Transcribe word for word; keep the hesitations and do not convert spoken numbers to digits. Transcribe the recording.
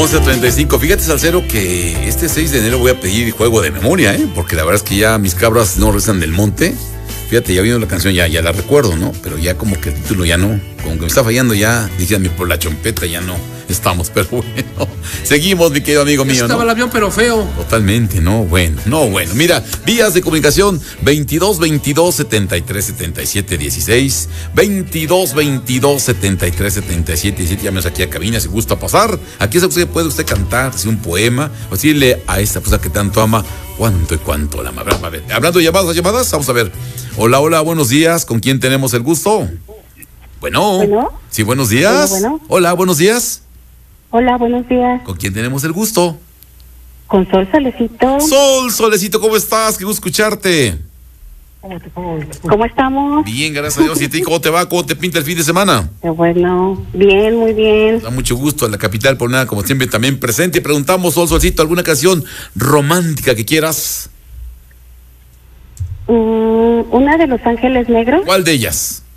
once treinta y cinco. Fíjate, Salcero, que este seis de enero voy a pedir juego de memoria, ¿eh? Porque la verdad es que ya mis cabras no rezan del monte. Fíjate, ya viendo la canción, ya, ya la recuerdo, ¿no? Pero ya como que el título ya no, como que me está fallando ya, díganme por la chompeta, ya no estamos, pero bueno. Seguimos, mi querido amigo mío, Estaba ¿no? el avión, pero feo. Totalmente, no, bueno, no, bueno. Mira, vías de comunicación veintidós veintidós setenta y tres setenta y siete dieciséis, veintidós veintidós setenta y tres setenta y siete diecisiete. Llámenos aquí a cabina si gusta pasar. Aquí usted puede usted cantar, decir un poema, o decirle a esta persona que tanto ama cuánto y cuánto la ama. A ver, hablando de llamadas, llamadas, vamos a ver. Hola, hola, buenos días. ¿Con quién tenemos el gusto? Bueno. Bueno. Sí, buenos días. Bueno, bueno. Hola, buenos días. Hola, buenos días. ¿Con quién tenemos el gusto? Con Sol Solecito. Sol, Solecito, ¿cómo estás? Qué gusto escucharte. ¿Cómo estamos? Bien, gracias a Dios. ¿Y a ti cómo te va? ¿Cómo te pinta el fin de semana? Qué bueno. Bien, muy bien. Da mucho gusto en la capital por nada, como siempre, también presente. Y preguntamos, Sol, Solcito, ¿alguna canción romántica que quieras? Mm, ¿Una de Los Ángeles Negros? ¿Cuál de ellas?